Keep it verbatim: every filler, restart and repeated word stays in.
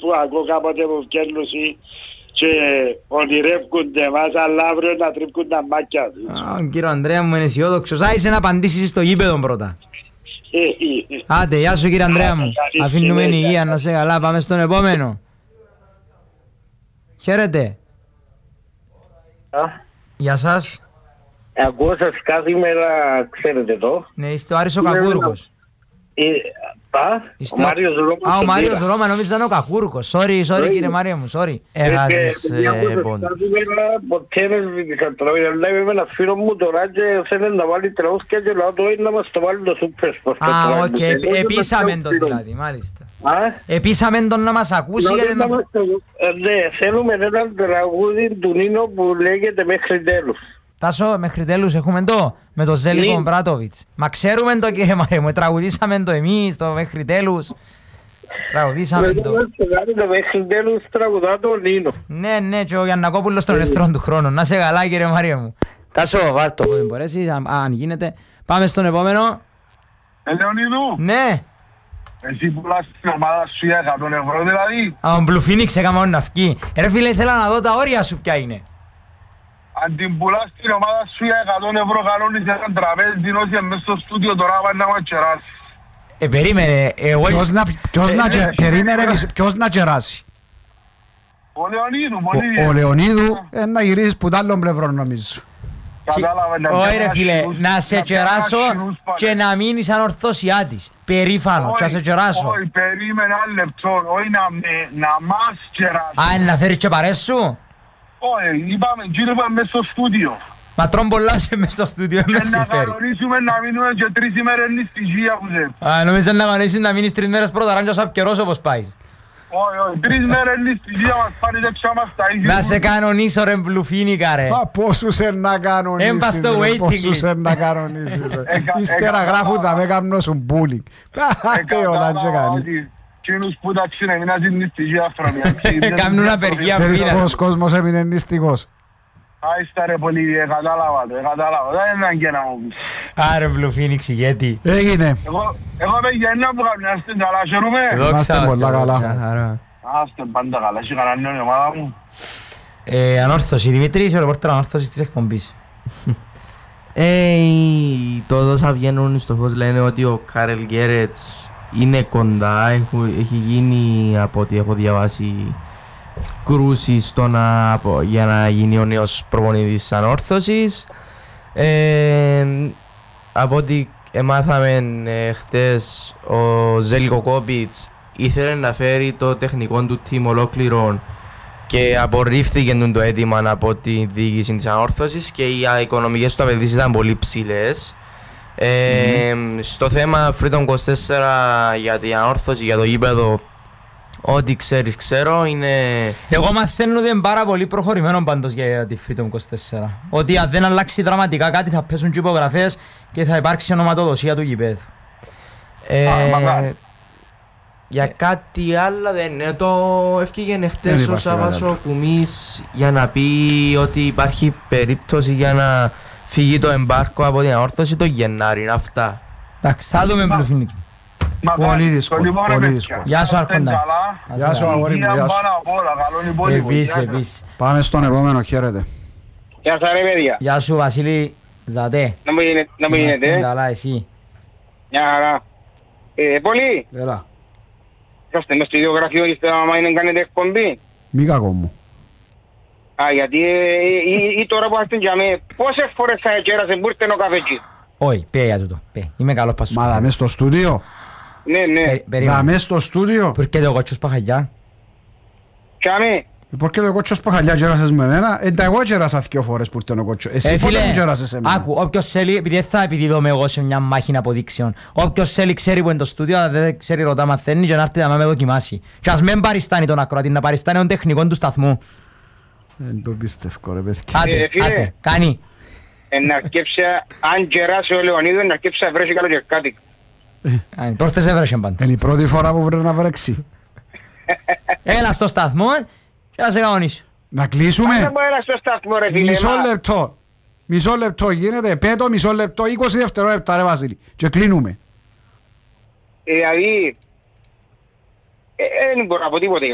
που ακούω κάποτε που βγαίνουν και ονειρεύκονται μας, αλλά αύριο να τρίβκουν τα μάκια τους. Ο κύριο Ανδρέα μου είναι αισιόδοξος. Άισε να απαντήσεις στο γήπεδο πρώτα. Άντε, γεια σου κύριε Ανδρέα μου. Αφήνουμε υγεία να σε καλά. Πάμε στον επόμενο. Χαίρετε. Γεια σας. Ακούω σας κάθε μέρα, ξέρετε το. Ναι, είστε ο Άρης ο Κακούργος. Ο Μάριος Ρώμα. Α, ο Μάριος Ρώμα νόμιζα ήταν ο Κακούργος. Sorry, sorry κύριε Μάριο μου, sorry. Έχασες πόντους. Ποτέ δεν ζήτησα τρόι, αλλά είμαι ένα φίλο μου τώρα και θέλει να βάλει τραγούδια και λέω το είναι να μας το βάλει το Super Sport. Α, οκ, επίσαμε τον δηλαδή, μάλιστα. Επίσαμε τον να μας ακούσει. Ναι, θέλουμε έναν τραγούδι του Νίνο που λέγεται «Μέχρι τέλους». Τάσο, μέχρι τέλους έχουμε το, με τον Ζέλικο Μπράτοβιτς. Μα ξέρουμε το κύριε Μαρέ μου, τραγουδήσαμε το εμείς, το μέχρι τέλους. Τραγουδήσαμε το. Το μέχρι τέλους τραγουδά το Νίνο. Ναι, ναι, και ο Γιαννακόπουλος των ελεύθερων του χρόνου. Να σε καλά κύριε Μαρέ μου. Τάσο, βάλ' το που δεν μπορέσει, αν γίνεται. Πάμε στον επόμενο. Ε, Λεωνίδου. Ναι. Εσύ πουλάς την ομάδα σου για εκατό ευρώ δηλαδή. Α, ο Blue Phoenix έκαμε μόνο να φκεί. Ρε φίλε, ήθελα να δω τα όρια σου ποια είναι. Αν την πουλάς την ομάδα σου για εκατό ευρώ κανόνεις έναν τραπέζι, όσοι μες στο στούντιο τώρα πάνε να μας κεράσεις. Ε, περίμενε, εγώ... Ποιος να, ποιος να, περίμενε, ποιος να κεράσει. Ο Λεωνίδου, πολύ Ο Λεωνίδου, ε, να γυρίσεις που τ' άλλον πλευρό νομίζω. Όχι ρε φίλε, να σε κεράσω και να μείνεις ανορθώσιάτης. Περήφανο, και να σε κεράσω. Όχι, περίμενε ένα λεπτό, όχι να μας κεράσει. Α, να φέρεις και παρές σου. Όχι, είπαμε, κύριε είπαμε μες στο στούντιο. Μα τρομπολάσε μες στο στούντιο, με συμφέρει. Και να κανονίσουμε να μείνουμε και τρεις ημέρες νηστυχία που δεν. Α, νομίζω να κανονίσεις να μείνεις τρεις μέρες πρώτα, αν και καιρός όπως πάεις. Όχι, όχι, τρεις μέρες νηστυχία μας πάρει και ξάμα στα ίδια. Να σε κανονίσω ρε μπλουφίνικα ρε. Μα πόσους εν να κανονίσεις, Έμπα στο waiting πόσους εν να κανονίσεις. Ύστερα γράφουν θα με κάνουν σου μπούλινγκ. Τι όλα και κάνει. Κοινούς που τα ξυνεμινάς είναι νηστυχία αφρομιά. Κάμνουν απεργία πήρας. Ξέρεις πως κόσμος έμεινε νηστικός. Άιστα ρε πολύ, κατάλαβα το, κατάλαβα. Δεν είναι και να μου πεις. Άρε μπλουφίνιξ ηγέτη. Έγινε. Εγώ με γεννά που καμιά στην καλά, χαιρούμε. Είμαστε πολλά καλά. Άστε πάντα καλά, εσύ καλά νέο η ομάδα μου. Ανόρθωση, Δημήτρη, είσαι ο ρεπόρτερ ανόρθωσης της εκπομπής. Το δώσα βγαίνουν στο φως, λένε ότι ο Κάρελ Γκέρετς είναι κοντά, έχει γίνει από ό,τι έχω διαβάσει κρούση στο να, για να γίνει ο νέος προπονητής της ανόρθωσης. Ε, από ό,τι μάθαμε ε, χτες, ο Ζέλικο Κόπιτς ήθελε να φέρει το τεχνικό του team ολόκληρο και απορρίφθηκε το αίτημα από τη διοίκηση της ανόρθωσης και οι οικονομικές του απαιτήσεις ήταν πολύ ψηλές. Ε, mm. Στο θέμα Freedom είκοσι τέσσερα για την ανόρθωση, για το γήπεδο, ό,τι ξέρεις ξέρω είναι... Εγώ μαθαίνω ότι είναι πάρα πολύ προχωρημένο πάντως για τη Freedom είκοσι τέσσερα. Ότι αν δεν αλλάξει δραματικά κάτι θα πέσουν και υπογραφές και θα υπάρξει ονοματοδοσία του γηπέδου. Ε, ah, για κάτι άλλο δεν είναι. Το ευκήγαινε χτες ο Σάββας ο Κουμής για να πει ότι υπάρχει περίπτωση για να φύγει το εμπάρκο από την ανόρθωση το Γενάρη, αυτά. Εντάξει, θα δούμε Μπλουφίνικ. Πολύ δύσκολο, πολύ δύσκολο. Γεια σου Αρχόντα. Γεια σου αγόρι μου, γεια σου. Επίσης, επίσης. Πάμε στον επόμενο, χαίρετε. Γεια σας ρε παιδιά. Γεια σου Βασίλη Ζατέ. Να μου γίνεται. Καλά εσύ. Μια χαρά. Ε, πολύ. Έλα. Είστε μες στο ίδιο γραφείο είστε άμα είναι κάνετε εκπομπή. Μη κακό μου. Α, γιατί ή τώρα που είστε για μέ, πόσες φορές θα κέρασε που ήρθε ο καφέτσι. Όχι, πέ για τούτο, πέ. Είμαι καλός πας σου. Μα δα μες στο στούντιο. Ναι, ναι. Δα μες στο στούντιο. Por qué το κότσος παχαλιά. Κι αμέ. Por qué το κότσος παχαλιά κέρασες με εμένα. Εντα εγώ κέρασα δύο φορές που ήρθε ο κότσος. Εσύ πότε μου κέρασες εμένα. Άκου, όποιος θέλει, επειδή θα επιδίδομαι εγώ σε μια μάχη αποδείξεων. Όποιος θέλει ξέρει που είναι το στούντιο, αλλά δεν ξέρει ρωτά μαθαίνει και να έρθει να με δοκιμάσει. Και ας μην παριστάνει τον ακροατή, να παριστάνει τον τεχνικό του σταθμού. Δεν το πιστεύω ρε παιδιά. Άτε, άτε, κάνει. Να αρκέψει, αν κεράσει ο Λεωνίδος, να αρκέψει να βρέσει καλό και κάτι. Προχτές έβρεσαν πάντα. Είναι η πρώτη φορά που βρει να βρέξει. Έλα στο σταθμό και να σε κανονίσω. Να κλείσουμε. Άσε μου έλα στο σταθμό ρε φίλε. Μισό λεπτό. Μισό λεπτό γίνεται. Πέτω μισό λεπτό. είκοσι δευτερόλεπτα ρε Βασίλη. Και κλείνουμε. Δηλαδή, δεν μπορώ να πω τίποτε.